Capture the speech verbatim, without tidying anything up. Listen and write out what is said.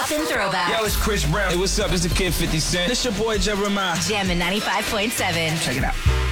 Austin Throwback. Yo, it's Chris Brown. Hey, what's up? It's the Kid fifty Cent. This your boy Jeremiah. Jammin' ninety-five point seven. Check it out.